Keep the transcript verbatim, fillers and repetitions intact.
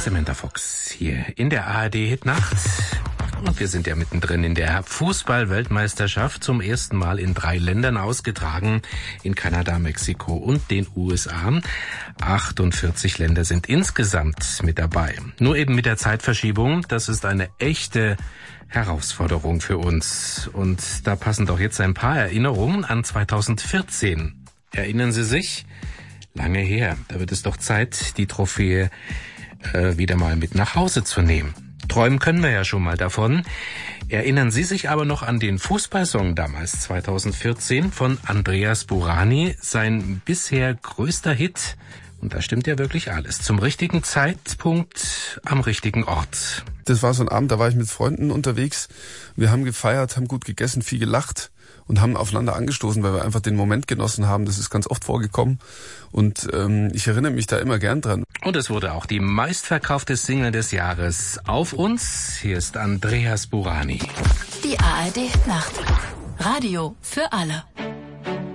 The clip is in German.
Samantha Fox hier in der A R D-Hitnacht. Und wir sind ja mittendrin in der Fußball-Weltmeisterschaft, zum ersten Mal in drei Ländern ausgetragen, in Kanada, Mexiko und den U S A. achtundvierzig Länder sind insgesamt mit dabei. Nur eben mit der Zeitverschiebung, das ist eine echte Herausforderung für uns. Und da passen doch jetzt ein paar Erinnerungen an zweitausendvierzehn. Erinnern Sie sich? Lange her, da wird es doch Zeit, die Trophäe äh, wieder mal mit nach Hause zu nehmen. Träumen können wir ja schon mal davon. Erinnern Sie sich aber noch an den Fußballsong damals, zweitausendvierzehn, von Andreas Burani, sein bisher größter Hit? Und da stimmt ja wirklich alles. Zum richtigen Zeitpunkt, am richtigen Ort. Das war so ein Abend, da war ich mit Freunden unterwegs. Wir haben gefeiert, haben gut gegessen, viel gelacht und haben aufeinander angestoßen, weil wir einfach den Moment genossen haben. Das ist ganz oft vorgekommen und ähm, ich erinnere mich da immer gern dran. Und es wurde auch die meistverkaufte Single des Jahres. Auf uns, hier ist Andreas Burani. Die A R D Nacht. Radio für alle.